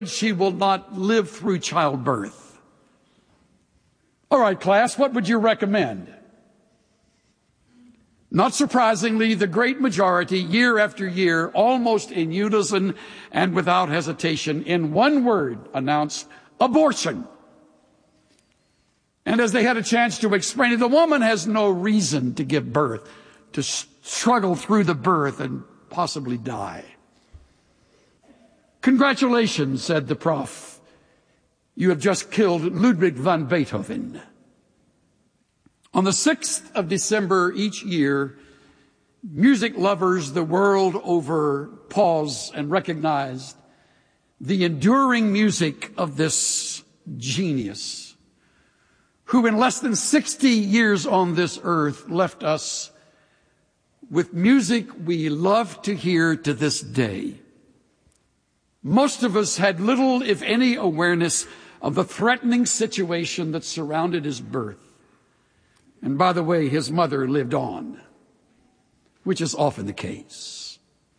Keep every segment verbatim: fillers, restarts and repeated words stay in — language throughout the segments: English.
she will not live through childbirth. All right, class, what would you recommend? Not surprisingly, the great majority, year after year, almost in unison and without hesitation, in one word, announced abortion. And as they had a chance to explain it, the woman has no reason to give birth, to struggle through the birth and possibly die. Congratulations, said the prof. You have just killed Ludwig van Beethoven. On the sixth of December each year, music lovers the world over pause and recognized the enduring music of this genius, who in less than sixty years on this earth left us with music we love to hear to this day. Most of us had little, if any, awareness of the threatening situation that surrounded his birth. And by the way, his mother lived on, which is often the case.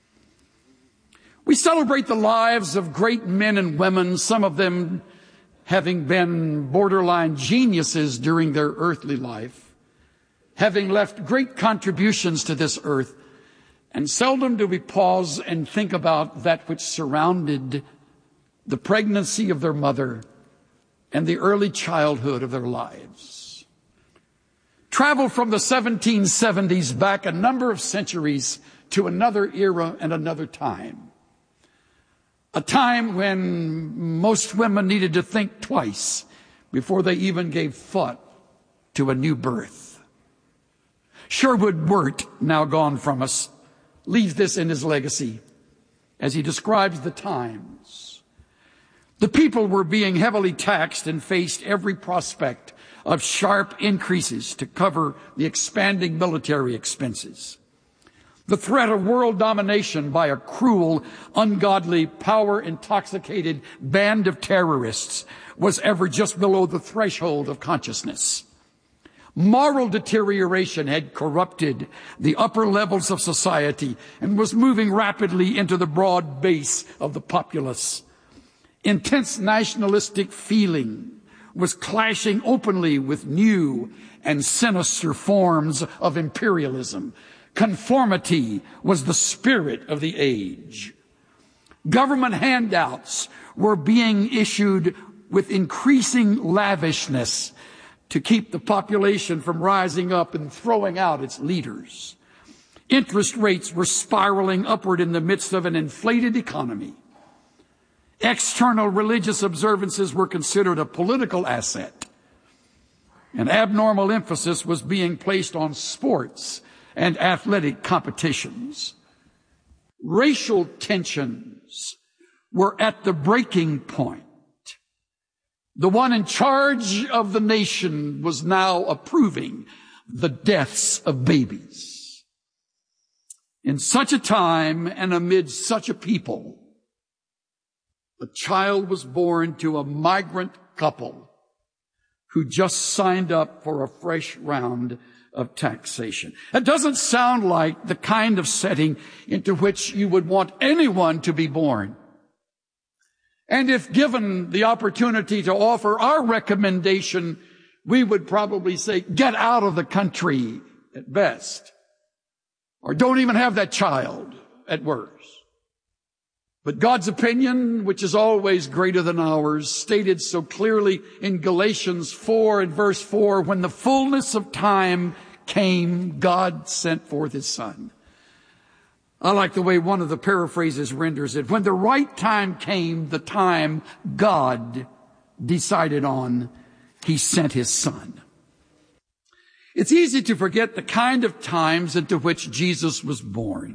We celebrate the lives of great men and women, some of them having been borderline geniuses during their earthly life, having left great contributions to this earth, and seldom do we pause and think about that which surrounded the pregnancy of their mother and the early childhood of their lives. Travel from the seventeen seventies back a number of centuries to another era and another time. A time when most women needed to think twice before they even gave thought to a new birth. Sherwood Wirt, now gone from us, leaves this in his legacy as he describes the times. The people were being heavily taxed and faced every prospect of sharp increases to cover the expanding military expenses. The threat of world domination by a cruel, ungodly, power-intoxicated band of terrorists was ever just below the threshold of consciousness. Moral deterioration had corrupted the upper levels of society and was moving rapidly into the broad base of the populace. Intense nationalistic feeling was clashing openly with new and sinister forms of imperialism. Conformity was the spirit of the age. Government handouts were being issued with increasing lavishness to keep the population from rising up and throwing out its leaders. Interest rates were spiraling upward in the midst of an inflated economy. External religious observances were considered a political asset. An abnormal emphasis was being placed on sports and athletic competitions. Racial tensions were at the breaking point. The one in charge of the nation was now approving the deaths of babies. In such a time and amid such a people, a child was born to a migrant couple who just signed up for a fresh round of taxation. It doesn't sound like the kind of setting into which you would want anyone to be born. And if given the opportunity to offer our recommendation, we would probably say, get out of the country at best. Or don't even have that child at worst. But God's opinion, which is always greater than ours, stated so clearly in Galatians four and verse four, when the fullness of time came, God sent forth his Son. I like the way one of the paraphrases renders it. When the right time came, the time God decided on, he sent his Son. It's easy to forget the kind of times into which Jesus was born.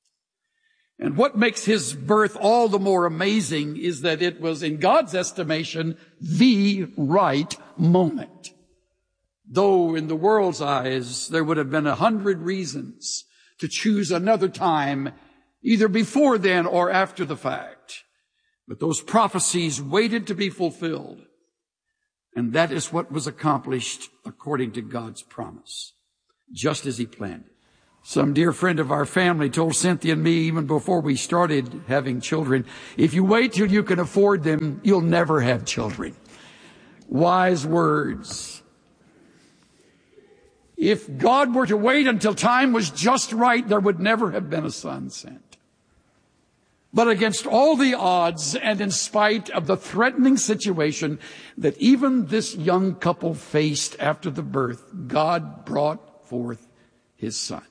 And what makes his birth all the more amazing is that it was, in God's estimation, the right moment. Though in the world's eyes, there would have been a hundred reasons to choose another time, either before then or after the fact. But those prophecies waited to be fulfilled. And that is what was accomplished according to God's promise, just as he planned it. Some dear friend of our family told Cynthia and me even before we started having children, if you wait till you can afford them, you'll never have children. Wise words. If God were to wait until time was just right, there would never have been a son sent. But against all the odds and in spite of the threatening situation that even this young couple faced after the birth, God brought forth his son.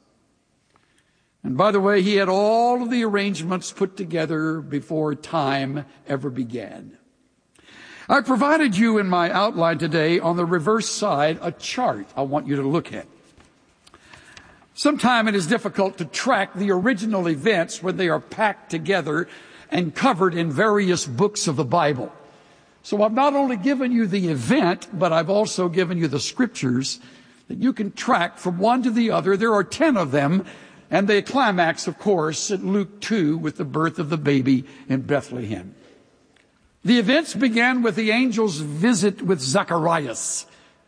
And by the way, he had all of the arrangements put together before time ever began. I provided you in my outline today on the reverse side a chart I want you to look at. Sometimes it is difficult to track the original events when they are packed together and covered in various books of the Bible. So I've not only given you the event, but I've also given you the scriptures that you can track from one to the other. There are ten of them. And they climax, of course, at Luke two with the birth of the baby in Bethlehem. The events began with the angel's visit with Zacharias.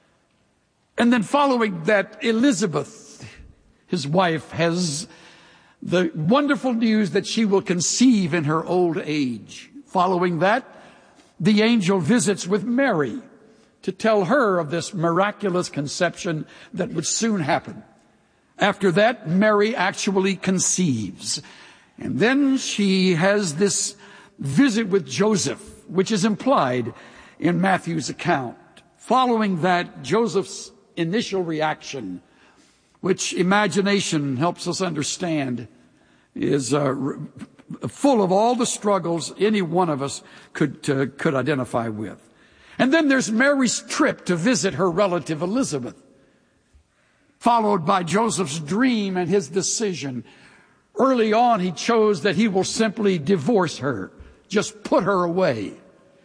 And then following that, Elizabeth, his wife, has the wonderful news that she will conceive in her old age. Following that, the angel visits with Mary to tell her of this miraculous conception that would soon happen. After that, Mary actually conceives. And then she has this visit with Joseph, which is implied in Matthew's account. Following that, Joseph's initial reaction, which imagination helps us understand, is uh, full of all the struggles any one of us could, uh, could identify with. And then there's Mary's trip to visit her relative Elizabeth, followed by Joseph's dream and his decision. Early on, he chose that he will simply divorce her, just put her away.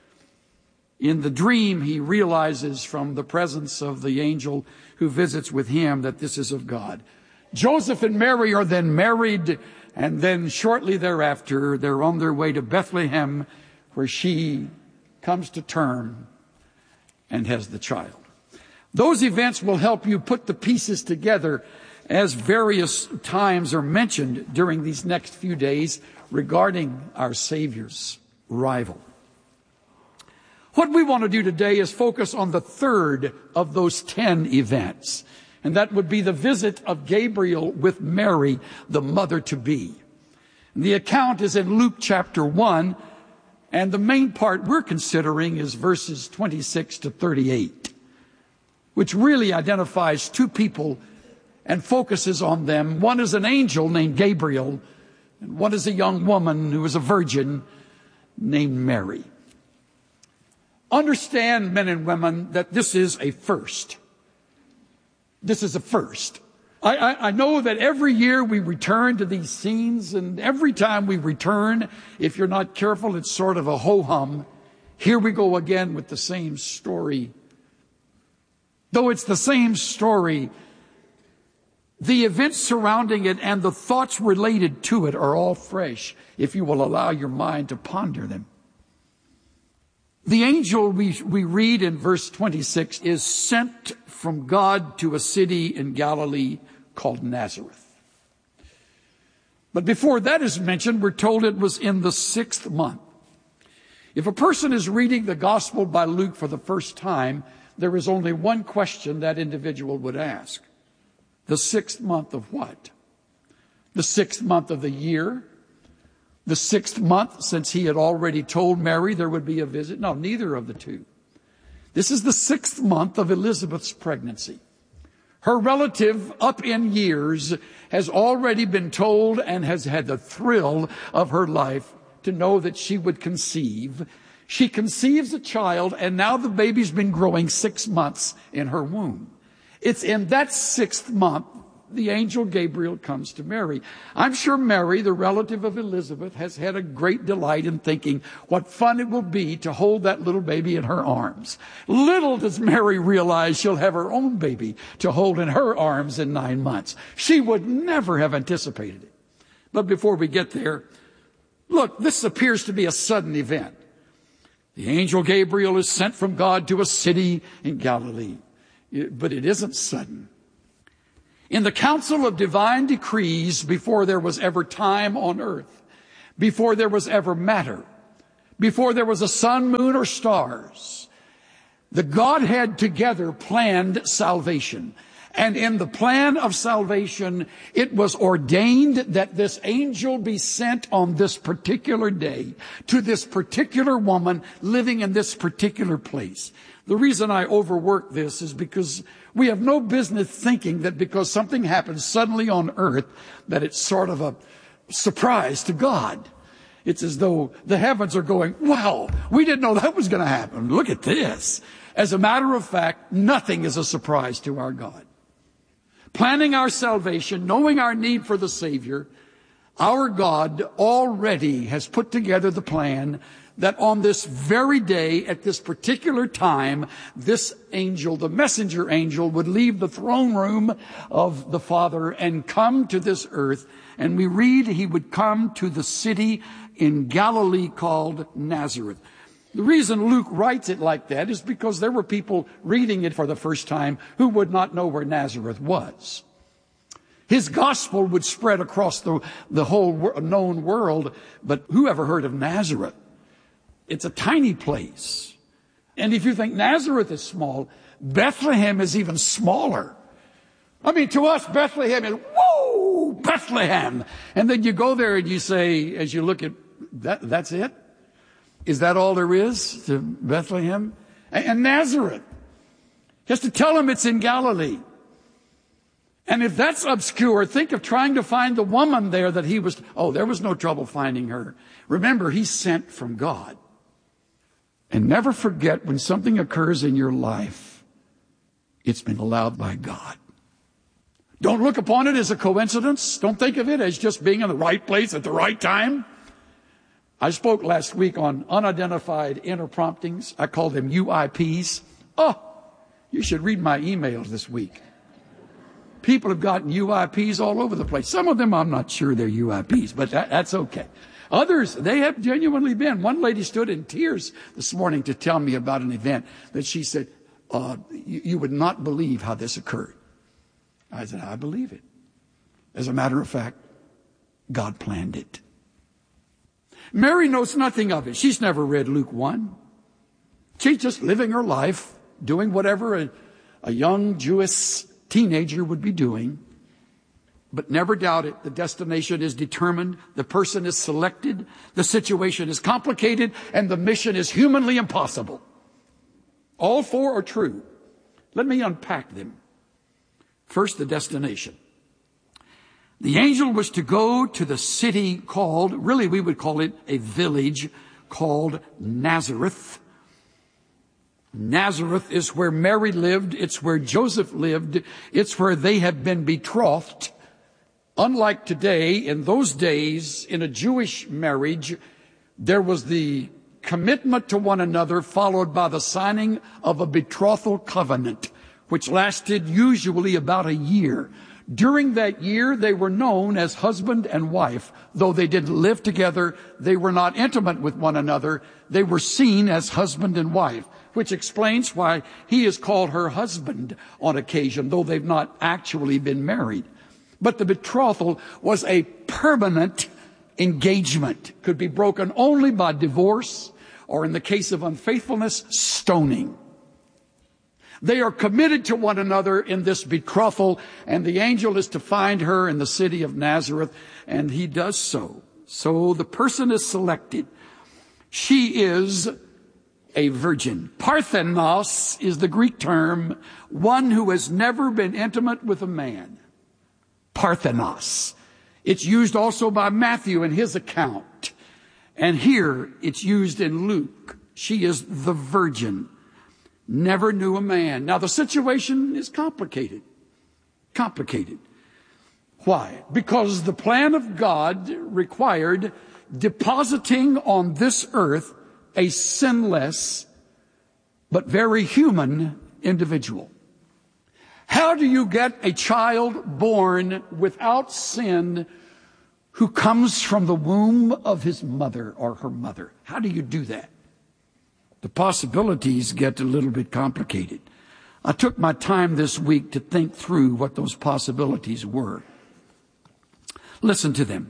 In the dream, he realizes from the presence of the angel who visits with him that this is of God. Joseph and Mary are then married, and then shortly thereafter, they're on their way to Bethlehem, where she comes to term and has the child. Those events will help you put the pieces together as various times are mentioned during these next few days regarding our Savior's arrival. What we want to do today is focus on the third of those ten events, and that would be the visit of Gabriel with Mary, the mother-to-be. The account is in Luke chapter one, and the main part we're considering is verses twenty-six to thirty-eight. Which really identifies two people and focuses on them. One is an angel named Gabriel, and one is a young woman who is a virgin named Mary. Understand, men and women, that this is a first. This is a first. I, I, I know that every year we return to these scenes, and every time we return, if you're not careful, it's sort of a ho-hum. Here we go again with the same story. Though it's the same story, the events surrounding it and the thoughts related to it are all fresh, if you will allow your mind to ponder them. The angel we, we read in verse twenty-six is sent from God to a city in Galilee called Nazareth. But before that is mentioned, we're told it was in the sixth month. If a person is reading the gospel by Luke for the first time, there is only one question that individual would ask. The sixth month of what? The sixth month of the year? The sixth month since he had already told Mary there would be a visit? No, neither of the two. This is the sixth month of Elizabeth's pregnancy. Her relative, up in years, has already been told and has had the thrill of her life to know that she would conceive. She conceives a child, and now the baby's been growing six months in her womb. It's in that sixth month the angel Gabriel comes to Mary. I'm sure Mary, the relative of Elizabeth, has had a great delight in thinking what fun it will be to hold that little baby in her arms. Little does Mary realize she'll have her own baby to hold in her arms in nine months. She would never have anticipated it. But before we get there, look, this appears to be a sudden event. The angel Gabriel is sent from God to a city in Galilee. But it isn't sudden. In the council of divine decrees, before there was ever time on earth, before there was ever matter, before there was a sun, moon, or stars, the Godhead together planned salvation. And in the plan of salvation, it was ordained that this angel be sent on this particular day to this particular woman living in this particular place. The reason I overwork this is because we have no business thinking that because something happens suddenly on earth, that it's sort of a surprise to God. It's as though the heavens are going, wow, we didn't know that was going to happen. Look at this. As a matter of fact, nothing is a surprise to our God. Planning our salvation, knowing our need for the Savior, our God already has put together the plan that on this very day, at this particular time, this angel, the messenger angel, would leave the throne room of the Father and come to this earth. And we read he would come to the city in Galilee called Nazareth. The reason Luke writes it like that is because there were people reading it for the first time who would not know where Nazareth was. His gospel would spread across the, the whole known world, but who ever heard of Nazareth? It's a tiny place. And if you think Nazareth is small, Bethlehem is even smaller. I mean, to us, Bethlehem is, whoa, Bethlehem. And then you go there and you say, as you look at that, that's it? Is that all there is to Bethlehem? And Nazareth. He has to tell him it's in Galilee. And if that's obscure, think of trying to find the woman there that he was, oh, there was no trouble finding her. Remember, he's sent from God. And never forget, when something occurs in your life, it's been allowed by God. Don't look upon it as a coincidence. Don't think of it as just being in the right place at the right time. I spoke last week on unidentified inner promptings. I called them U I Ps. Oh, you should read my emails this week. People have gotten U I Ps all over the place. Some of them I'm not sure they're U I Ps, but that, that's okay. Others, they have genuinely been. One lady stood in tears this morning to tell me about an event that she said, uh, you, you would not believe how this occurred. I said, I believe it. As a matter of fact, God planned it. Mary knows nothing of it. She's never read Luke one. She's just living her life, doing whatever a, a young Jewish teenager would be doing. But never doubt it, the destination is determined, the person is selected, the situation is complicated, and the mission is humanly impossible. All four are true. Let me unpack them. First, the destination. The angel was to go to the city called, really we would call it a village called Nazareth. Nazareth is where Mary lived. It's where Joseph lived. It's where they have been betrothed. Unlike today, in those days, in a Jewish marriage, there was the commitment to one another followed by the signing of a betrothal covenant, which lasted usually about a year. During that year, they were known as husband and wife. Though they didn't live together, they were not intimate with one another. They were seen as husband and wife, which explains why he is called her husband on occasion, though they've not actually been married. But the betrothal was a permanent engagement, could be broken only by divorce or, in the case of unfaithfulness, stoning. They are committed to one another in this betrothal, and the angel is to find her in the city of Nazareth, and he does so. So the person is selected. She is a virgin. Parthenos is the Greek term, one who has never been intimate with a man. Parthenos. It's used also by Matthew in his account. And here it's used in Luke. She is the virgin. Never knew a man. Now the situation is complicated. Complicated. Why? Because the plan of God required depositing on this earth a sinless but very human individual. How do you get a child born without sin who comes from the womb of his mother or her mother? How do you do that? The possibilities get a little bit complicated. I took my time this week to think through what those possibilities were. Listen to them.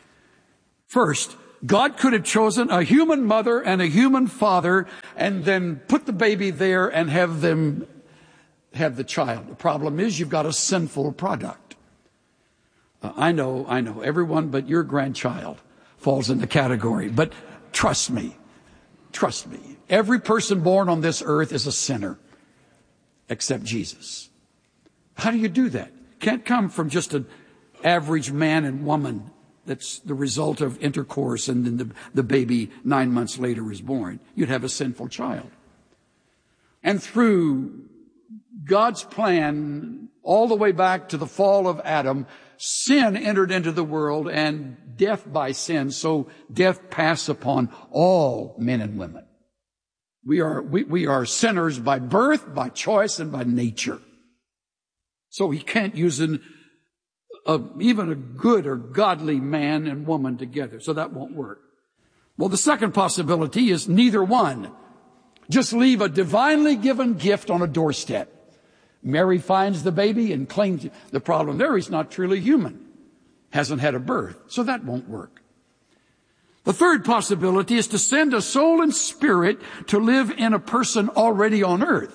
First, God could have chosen a human mother and a human father and then put the baby there and have them have the child. The problem is you've got a sinful product. Uh, I know, I know, everyone but your grandchild falls in the category. But trust me, trust me, every person born on this earth is a sinner except Jesus. How do you do that? Can't come from just an average man and woman that's the result of intercourse and then the, the baby nine months later is born. You'd have a sinful child. And through God's plan, all the way back to the fall of Adam, sin entered into the world and death by sin. So death passed upon all men and women. We are, we, we are sinners by birth, by choice, and by nature. So he can't use an, a, even a good or godly man and woman together. So that won't work. Well, the second possibility is neither one. Just leave a divinely given gift on a doorstep. Mary finds the baby and claims it. The problem there, he's not truly human. Hasn't had a birth. So that won't work. The third possibility is to send a soul and spirit to live in a person already on earth.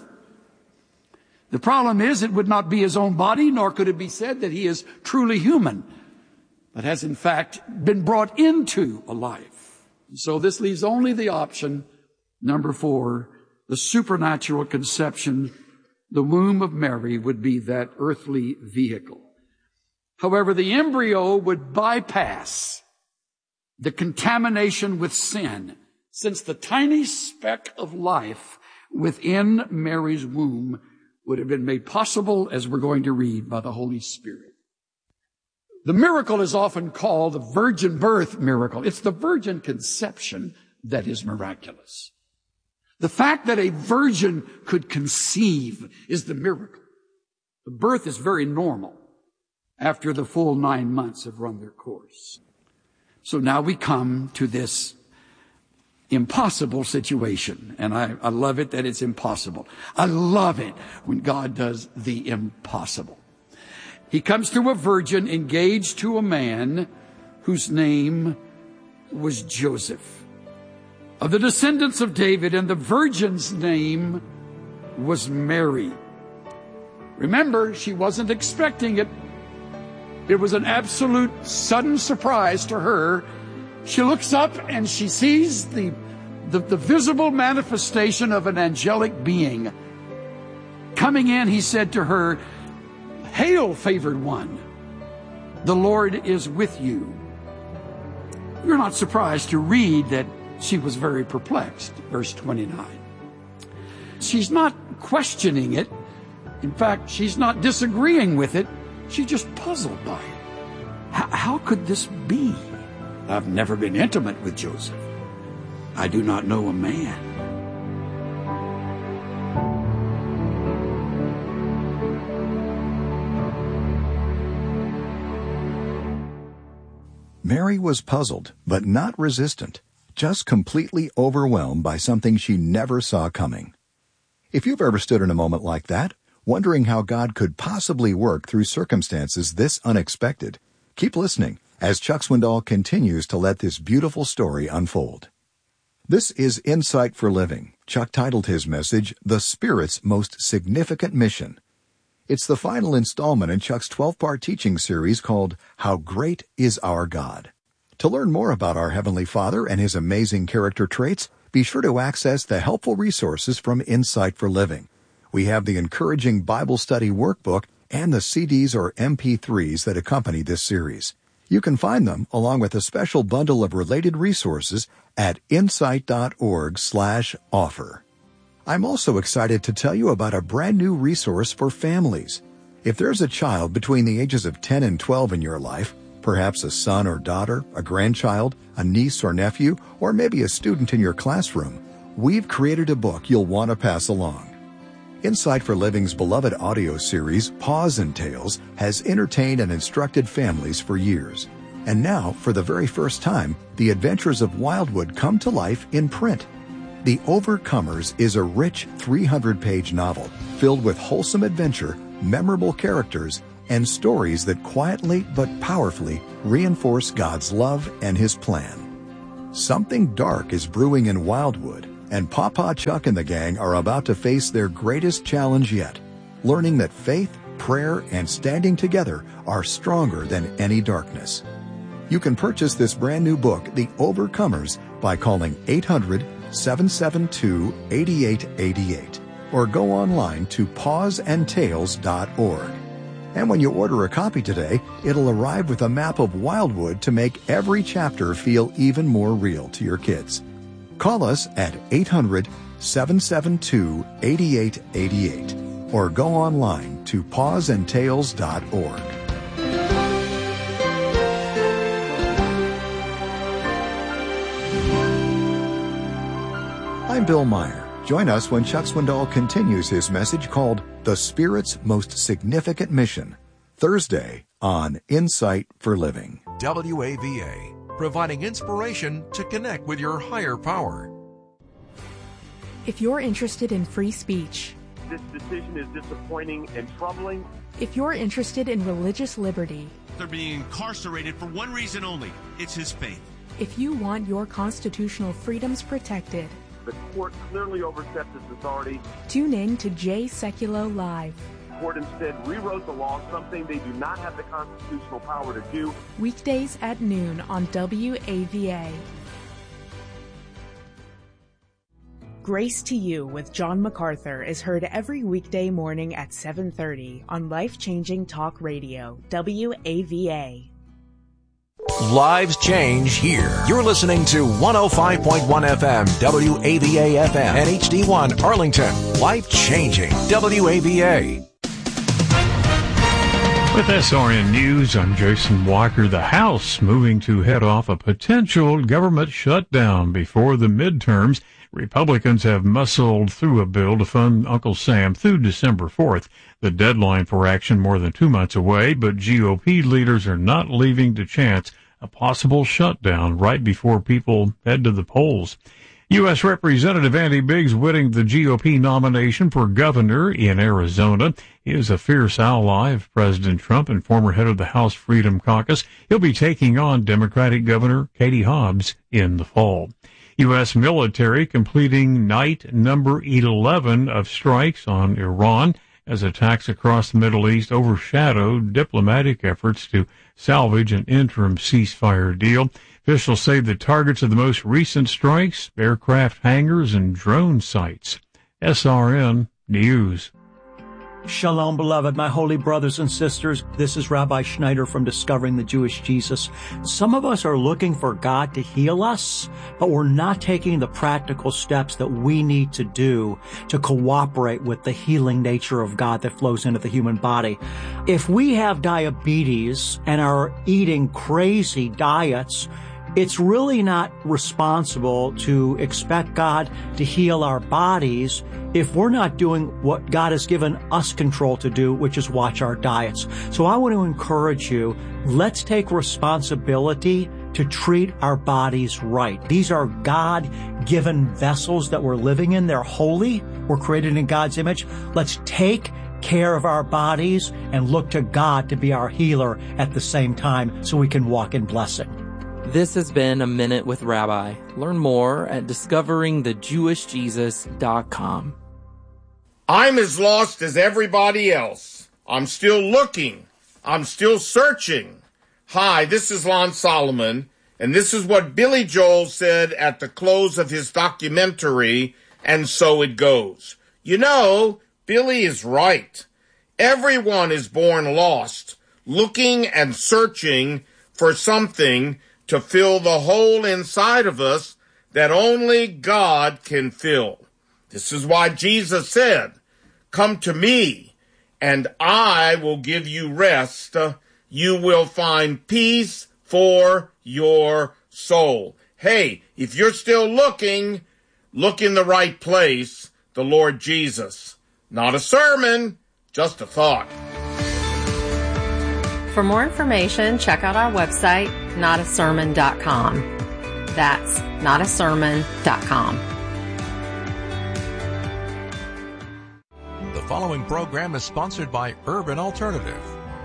The problem is it would not be his own body, nor could it be said that he is truly human, but has in fact been brought into a life. So this leaves only the option, number four, the supernatural conception. The womb of Mary would be that earthly vehicle. However, the embryo would bypass the contamination with sin, since the tiny speck of life within Mary's womb would have been made possible, as we're going to read, by the Holy Spirit. The miracle is often called the virgin birth miracle. It's the virgin conception that is miraculous. The fact that a virgin could conceive is the miracle. The birth is very normal after the full nine months have run their course. So now we come to this impossible situation. And I, I love it that it's impossible. I love it when God does the impossible. He comes to a virgin engaged to a man whose name was Joseph, of the descendants of David, and the virgin's name was Mary. Remember, she wasn't expecting it. It was an absolute sudden surprise to her. She looks up and she sees the, the, the visible manifestation of an angelic being. Coming in, he said to her, "Hail, favored one, the Lord is with you." You're not surprised to read that she was very perplexed. Verse twenty-nine. She's not questioning it. In fact, she's not disagreeing with it. She's just puzzled by it. How, how could this be? I've never been intimate with Joseph. I do not know a man. Mary was puzzled, but not resistant, just completely overwhelmed by something she never saw coming. If you've ever stood in a moment like that, wondering how God could possibly work through circumstances this unexpected, keep listening as Chuck Swindoll continues to let this beautiful story unfold. This is Insight for Living. Chuck titled his message, "The Spirit's Most Significant Mission." It's the final installment in Chuck's twelve-part teaching series called How Great Is Our God. To learn more about our Heavenly Father and His amazing character traits, be sure to access the helpful resources from Insight for Living. We have the encouraging Bible study workbook and the C Ds or M P threes that accompany this series. You can find them, along with a special bundle of related resources, at insight.org slash offer. I'm also excited to tell you about a brand new resource for families. If there's a child between the ages of ten and twelve in your life, perhaps a son or daughter, a grandchild, a niece or nephew, or maybe a student in your classroom, we've created a book you'll want to pass along. Insight for Living's beloved audio series, Paws and Tales, has entertained and instructed families for years. And now, for the very first time, the adventures of Wildwood come to life in print. The Overcomers is a rich three hundred page novel filled with wholesome adventure, memorable characters, and stories that quietly but powerfully reinforce God's love and His plan. Something dark is brewing in Wildwood, and Papa Chuck and the gang are about to face their greatest challenge yet, learning that faith, prayer, and standing together are stronger than any darkness. You can purchase this brand new book, The Overcomers, by calling eight hundred, seven seven two, eight eight eight eight or go online to paws and tales dot org. And when you order a copy today, it'll arrive with a map of Wildwood to make every chapter feel even more real to your kids. Call us at eight hundred, seven seven two, eight eight eight eight or go online to paws and tales dot org. I'm Bill Meyer. Join us when Chuck Swindoll continues his message called The Spirit's Most Significant Mission, Thursday on Insight for Living. W A V A, providing inspiration to connect with your higher power. If you're interested in free speech, this decision is disappointing and troubling. If you're interested in religious liberty, they're being incarcerated for one reason only. It's his faith. If you want your constitutional freedoms protected, the court clearly overstepped its authority. Tune in to Jay Sekulow Live. The court instead rewrote the law, something they do not have the constitutional power to do. Weekdays at noon on W A V A. Grace to You with John MacArthur is heard every weekday morning at seven thirty on Life-Changing Talk Radio, W A V A. Lives change here. You're listening to one oh five point one F M, W A V A F M, and H D one Arlington. Life changing, W A V A. With S R N News, I'm Jason Walker. The House moving to head off a potential government shutdown before the midterms. Republicans have muscled through a bill to fund Uncle Sam through December fourth. The deadline for action more than two months away, but G O P leaders are not leaving to chance a possible shutdown right before people head to the polls. U S. Representative Andy Biggs winning the G O P nomination for governor in Arizona. He is a fierce ally of President Trump and former head of the House Freedom Caucus. He'll be taking on Democratic Governor Katie Hobbs in the fall. U S military completing night number eleven of strikes on Iran as attacks across the Middle East overshadowed diplomatic efforts to salvage an interim ceasefire deal. Officials say the targets of the most recent strikes, aircraft hangars and drone sites. S R N News. Shalom, beloved, my holy brothers and sisters. This is Rabbi Schneider from Discovering the Jewish Jesus. Some of us are looking for God to heal us, but we're not taking the practical steps that we need to do to cooperate with the healing nature of God that flows into the human body. If we have diabetes and are eating crazy diets, it's really not responsible to expect God to heal our bodies if we're not doing what God has given us control to do, which is watch our diets. So I want to encourage you, let's take responsibility to treat our bodies right. These are God-given vessels that we're living in. They're holy. We're created in God's image. Let's take care of our bodies and look to God to be our healer at the same time so we can walk in blessing. This has been A Minute with Rabbi. Learn more at discovering the jewish jesus dot com. I'm as lost as everybody else. I'm still looking. I'm still searching. Hi, this is Lon Solomon, and this is what Billy Joel said at the close of his documentary, And So It Goes. You know, Billy is right. Everyone is born lost, looking and searching for something to fill the hole inside of us that only God can fill. This is why Jesus said, "Come to me, and I will give you rest. You will find peace for your soul." Hey, if you're still looking, look in the right place, the Lord Jesus. Not a sermon, just a thought. For more information, check out our website, not a sermon dot com. That's not a sermon dot com. following program is sponsored by Urban Alternative.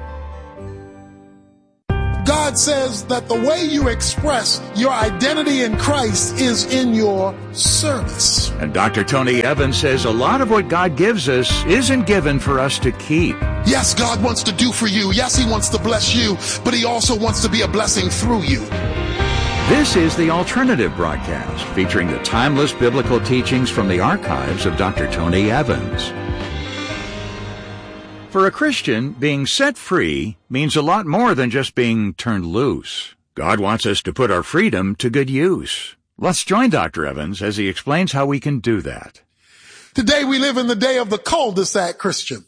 God says that the way you express your identity in Christ is in your service. And Doctor Tony Evans says a lot of what God gives us isn't given for us to keep. Yes, God wants to do for you. Yes, he wants to bless you, but he also wants to be a blessing through you. This is The Alternative Broadcast, featuring the timeless biblical teachings from the archives of Doctor Tony Evans. For a Christian, being set free means a lot more than just being turned loose. God wants us to put our freedom to good use. Let's join Doctor Evans as he explains how we can do that. Today we live in the day of the cul-de-sac Christian.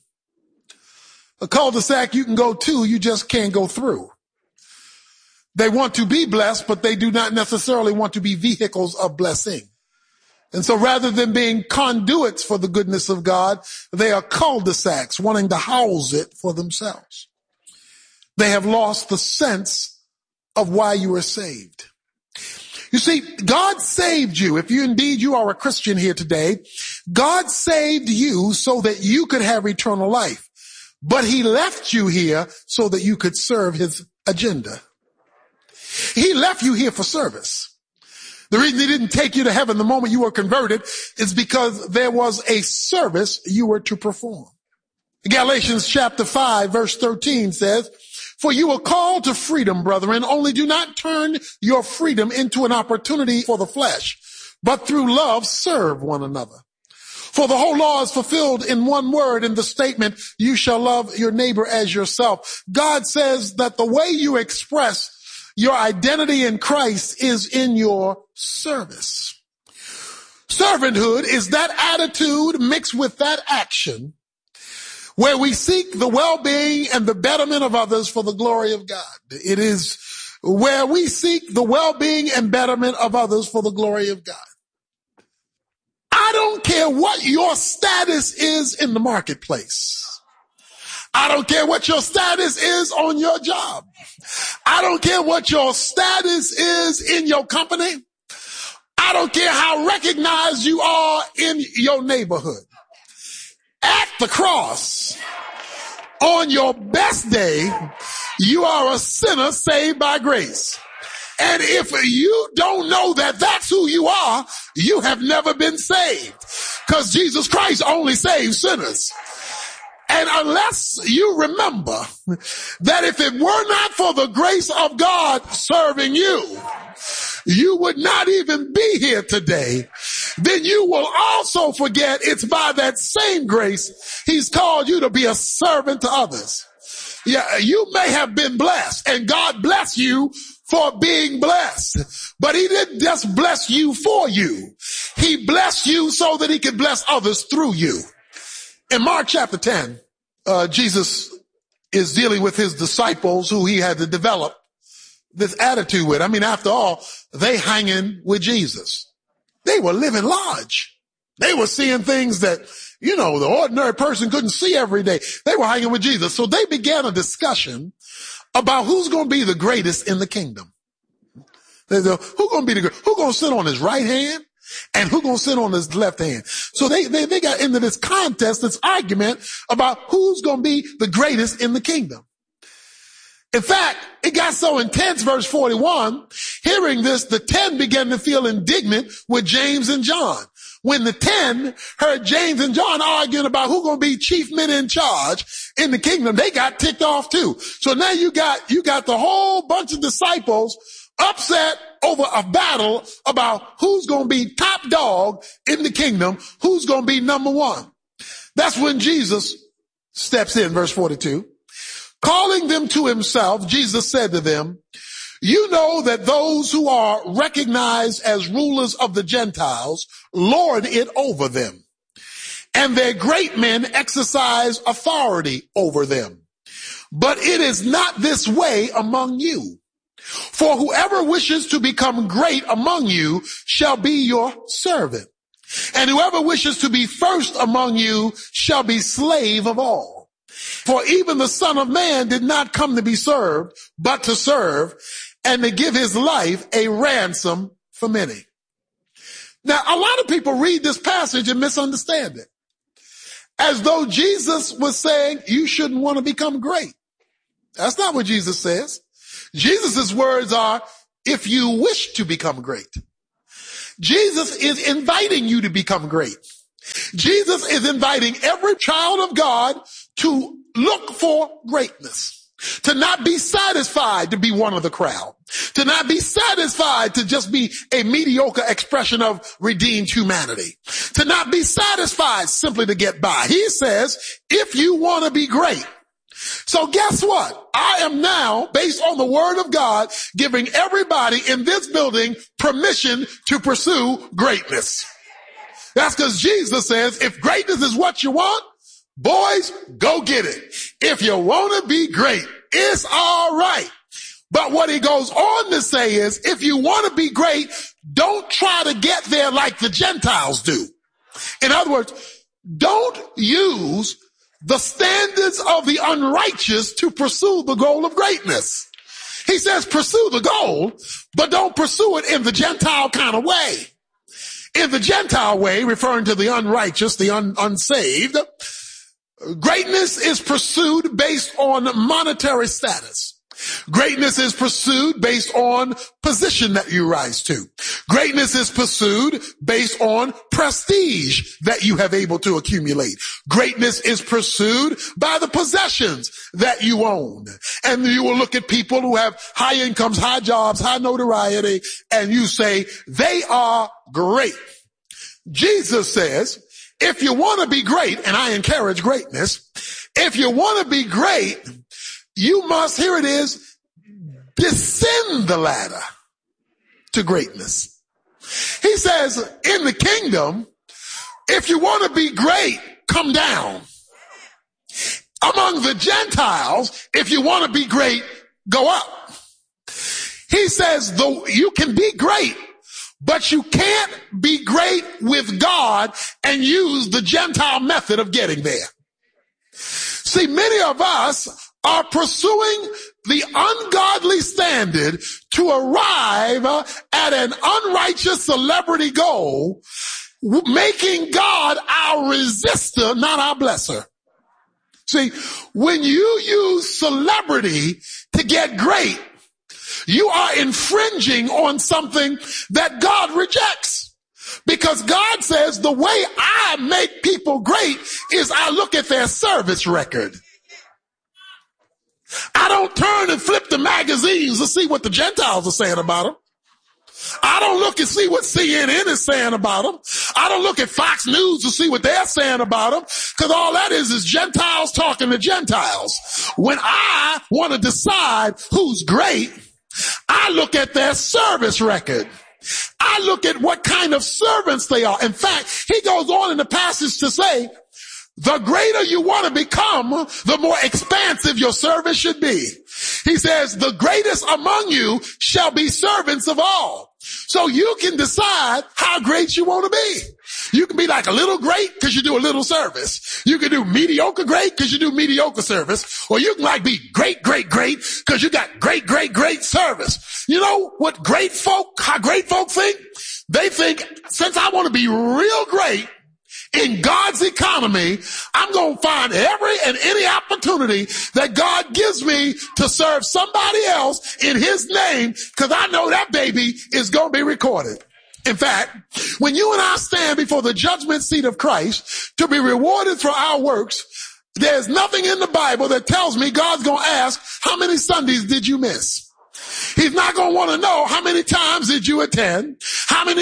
A cul-de-sac you can go to, you just can't go through. They want to be blessed, but they do not necessarily want to be vehicles of blessing. And so rather than being conduits for the goodness of God, they are cul-de-sacs wanting to house it for themselves. They have lost the sense of why you are saved. You see, God saved you. If you indeed you are a Christian here today, God saved you so that you could have eternal life. But he left you here so that you could serve his agenda. He left you here for service. The reason he didn't take you to heaven the moment you were converted is because there was a service you were to perform. Galatians chapter five verse thirteen says, "For you are called to freedom, brethren, only do not turn your freedom into an opportunity for the flesh, but through love serve one another. For the whole law is fulfilled in one word, in the statement, you shall love your neighbor as yourself." God says that the way you express your identity in Christ is in your service. Servanthood is that attitude mixed with that action where we seek the well-being and the betterment of others for the glory of God. It is where we seek the well-being and betterment of others for the glory of God. I don't care what your status is in the marketplace. I don't care what your status is on your job. I don't care what your status is in your company. I don't care how recognized you are in your neighborhood. At the cross, on your best day, you are a sinner saved by grace. And if you don't know that that's who you are, you have never been saved. Because Jesus Christ only saves sinners. And unless you remember that if it were not for the grace of God serving you, you would not even be here today, then you will also forget it's by that same grace he's called you to be a servant to others. Yeah, you may have been blessed, and God bless you for being blessed, but he didn't just bless you for you. He blessed you so that he could bless others through you. In Mark chapter ten, uh, Jesus is dealing with his disciples who he had to develop this attitude with. I mean, after all, they hanging with Jesus. They were living large. They were seeing things that, you know, the ordinary person couldn't see every day. They were hanging with Jesus. So they began a discussion about who's going to be the greatest in the kingdom. They said, who's going to be the greatest? Who's going to sit on his right hand? And who's going to sit on his left hand? So they, they, they got into this contest, this argument about who's going to be the greatest in the kingdom. In fact, it got so intense, verse forty-one, hearing this, the ten began to feel indignant with James and John. When the ten heard James and John arguing about who's going to be chief men in charge in the kingdom, they got ticked off too. So now you got, you got the whole bunch of disciples upset over a battle about who's going to be top dog in the kingdom, who's going to be number one. That's when Jesus steps in, verse forty-two. Calling them to himself, Jesus said to them, you know that those who are recognized as rulers of the Gentiles lord it over them, and their great men exercise authority over them. But it is not this way among you. For whoever wishes to become great among you shall be your servant, and whoever wishes to be first among you shall be slave of all. For even the Son of Man did not come to be served, but to serve, and to give his life a ransom for many. Now, a lot of people read this passage and misunderstand it. As though Jesus was saying, you shouldn't want to become great. That's not what Jesus says. Jesus' words are, if you wish to become great. Jesus is inviting you to become great. Jesus is inviting every child of God to look for greatness, to not be satisfied to be one of the crowd, to not be satisfied to just be a mediocre expression of redeemed humanity, to not be satisfied simply to get by. He says, if you want to be great. So guess what? I am now, based on the word of God, giving everybody in this building permission to pursue greatness. That's because Jesus says, if greatness is what you want, boys, go get it. If you want to be great, it's all right. But what he goes on to say is, if you want to be great, don't try to get there like the Gentiles do. In other words, don't use the standards of the unrighteous to pursue the goal of greatness. He says pursue the goal, but don't pursue it in the Gentile kind of way. In the Gentile way, referring to the unrighteous, the un- unsaved, greatness is pursued based on monetary status. Greatness is pursued based on position that you rise to. Greatness is pursued based on prestige that you have able to accumulate. Greatness is pursued by the possessions that you own. And you will look at people who have high incomes, high jobs, high notoriety, and you say, they are great. Jesus says, if you want to be great, and I encourage greatness, if you want to be great, you must, here it is, descend the ladder to greatness. He says, in the kingdom, if you want to be great, come down. Among the Gentiles, if you want to be great, go up. He says, though you can be great, but you can't be great with God and use the Gentile method of getting there. See, many of us are pursuing the ungodly standard to arrive at an unrighteous celebrity goal, making God our resistor, not our blesser. See, when you use celebrity to get great, you are infringing on something that God rejects. Because God says the way I make people great is I look at their service record. I don't turn and flip the magazines to see what the Gentiles are saying about them. I don't look and see what C N N is saying about them. I don't look at Fox News to see what they're saying about them, because all that is is Gentiles talking to Gentiles. When I want to decide who's great, I look at their service record. I look at what kind of servants they are. In fact, he goes on in the passage to say, the greater you want to become, the more expansive your service should be. He says, the greatest among you shall be servants of all. So you can decide how great you want to be. You can be like a little great because you do a little service. You can do mediocre great because you do mediocre service. Or you can like be great, great, great because you got great, great, great service. You know what great folk, how great folk think? They think, since I want to be real great, in God's economy, I'm going to find every and any opportunity that God gives me to serve somebody else in his name, because I know that baby is going to be recorded. In fact, when you and I stand before the judgment seat of Christ to be rewarded for our works, there's nothing in the Bible that tells me God's going to ask, how many Sundays did you miss? He's not going to want to know how many times did you attend, how many